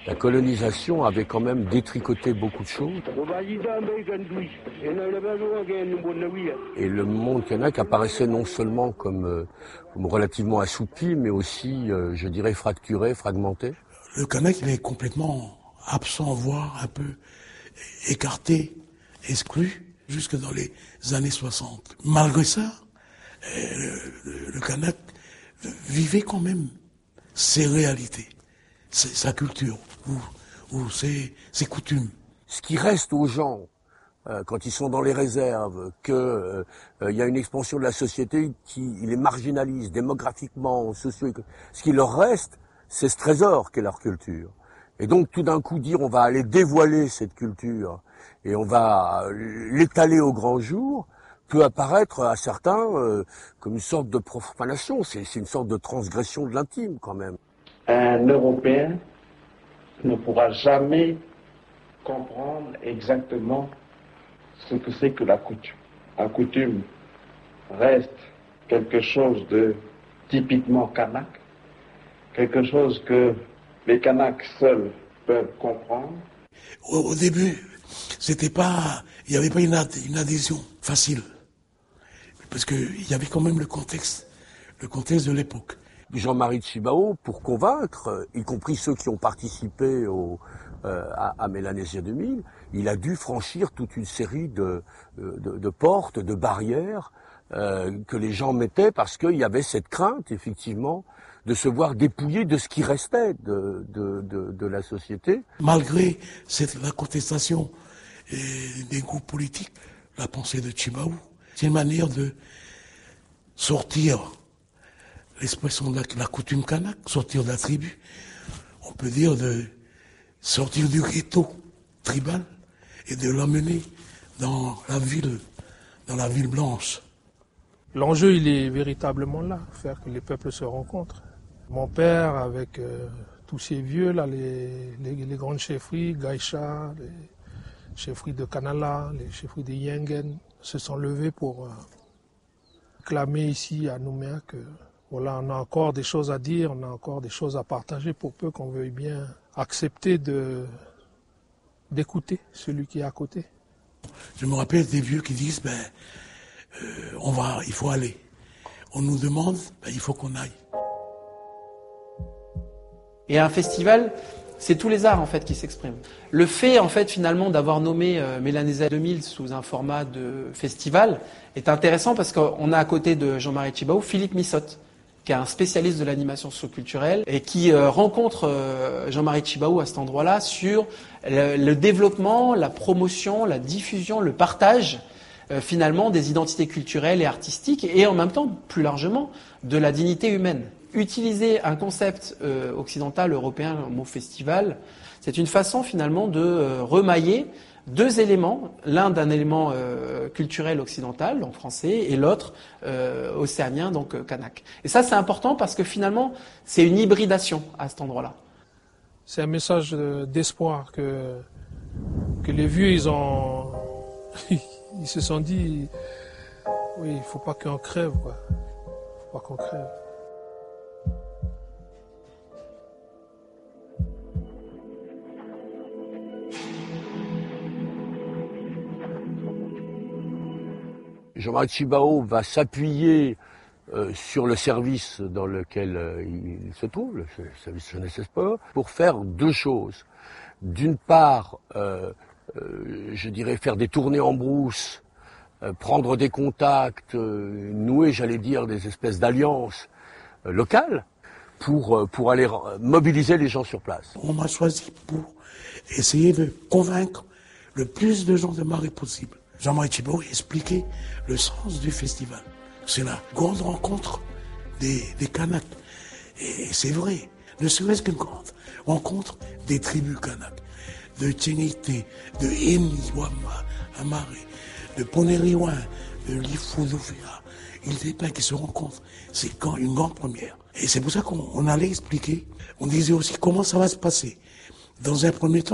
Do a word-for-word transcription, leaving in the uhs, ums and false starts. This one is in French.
La colonisation avait quand même détricoté beaucoup de choses. Et le monde kanak apparaissait non seulement comme, euh, comme relativement assoupi, mais aussi, euh, je dirais, fracturé, fragmenté. Le kanak, il est complètement absent, voire un peu écarté, exclu, jusque dans les années soixante. Malgré ça, le, le kanak vivait quand même ses réalités, sa culture, ou, ou ses, ses coutumes. Ce qui reste aux gens, euh, quand ils sont dans les réserves, qu'il euh, euh, y a une expansion de la société qui les marginalise démographiquement, socio-économiquement, ce qui leur reste, c'est ce trésor qu'est leur culture. Et donc tout d'un coup dire on va aller dévoiler cette culture et on va l'étaler au grand jour, peut apparaître à certains euh, comme une sorte de profanation, c'est, c'est une sorte de transgression de l'intime quand même. Un Européen ne pourra jamais comprendre exactement ce que c'est que la coutume. La coutume reste quelque chose de typiquement kanak, quelque chose que les Kanaks seuls peuvent comprendre. Au, au début, c'était pas, il n'y avait pas une, ad, une adhésion facile, parce que il y avait quand même le contexte, le contexte de l'époque. Jean-Marie Tjibaou, pour convaincre, y compris ceux qui ont participé au, euh, à, à Mélanésia deux mille, il a dû franchir toute une série de, de, de portes, de barrières euh, que les gens mettaient parce qu'il y avait cette crainte, effectivement, de se voir dépouillé de ce qui restait de, de, de, de la société. Malgré cette, la contestation et des groupes politiques, la pensée de Tjibaou, c'est une manière de sortir l'expression de la, la coutume kanak, sortir de la tribu, on peut dire de sortir du ghetto tribal et de l'amener dans la ville, dans la ville blanche. L'enjeu, il est véritablement là, faire que les peuples se rencontrent. Mon père, avec euh, tous ces vieux, là, les, les, les grandes chefferies, Gaïcha, les chefferies de Kanala, les chefferies de Yengen, se sont levés pour euh, clamer ici à Nouméa que voilà, on a encore des choses à dire, on a encore des choses à partager pour peu qu'on veuille bien accepter de, d'écouter celui qui est à côté. Je me rappelle des vieux qui disent, ben, euh, on va, il faut aller. On nous demande, ben, il faut qu'on aille. Et un festival, c'est tous les arts en fait qui s'expriment. Le fait en fait finalement d'avoir nommé euh, Mélanésia deux mille sous un format de festival est intéressant parce qu'on a à côté de Jean-Marie Tjibaou Philippe Missotte, qui est un spécialiste de l'animation socioculturelle et qui euh, rencontre euh, Jean-Marie Tjibaou à cet endroit-là sur le, le développement, la promotion, la diffusion, le partage euh, finalement des identités culturelles et artistiques et en même temps, plus largement, de la dignité humaine. Utiliser un concept euh, occidental, européen, le mot festival, c'est une façon finalement de euh, remailler deux éléments, l'un d'un élément euh, culturel occidental, donc français, et l'autre euh, océanien, donc euh, kanak. Et ça, c'est important parce que finalement, c'est une hybridation à cet endroit-là. C'est un message d'espoir que, que les vieux, ils ont, ils se sont dit, oui, il ne faut pas qu'on crève, quoi. Il ne faut pas qu'on crève. Jean-Marie Tjibaou va s'appuyer euh, sur le service dans lequel euh, il se trouve, le service jeunesse et sport, pour faire deux choses. D'une part, euh, euh, je dirais faire des tournées en brousse, euh, prendre des contacts, euh, nouer, j'allais dire, des espèces d'alliances euh, locales pour, euh, pour aller mobiliser les gens sur place. On m'a choisi pour essayer de convaincre le plus de gens de Marais possible. Jean-Marie Tjibaou expliquait le sens du festival. C'est la grande rencontre des, des Kanaks. Et c'est vrai, ne serait-ce qu'une grande rencontre des tribus Kanaks, de Tchénité, de Eniwama, Amare, de Poneriwan, de Lifoudoufiha. Il était plein qui se rencontrent. C'est quand une grande première. Et c'est pour ça qu'on on allait expliquer. On disait aussi comment ça va se passer. Dans un premier temps,